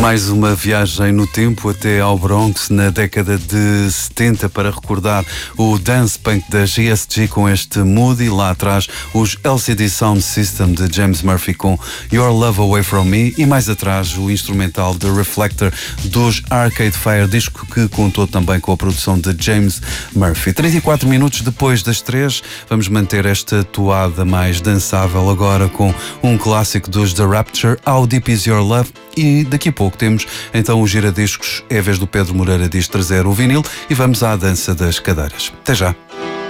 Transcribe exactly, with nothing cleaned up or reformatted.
Mais uma viagem no tempo até ao Bronx na década de setenta para recordar o dance punk da G S G com este Moody. Lá atrás os L C D Sound System de James Murphy com Your Love Away From Me e mais atrás o instrumental de Reflector dos Arcade Fire, disco que contou também com a produção de James Murphy. trinta e quatro minutos depois das três, vamos manter esta toada mais dançável agora com um clássico dos The Rapture, How Deep Is Your Love, e daqui a pouco temos então o giradiscos. É a vez do Pedro Moreira diz trazer o vinil e vamos à dança das cadeiras. Até já!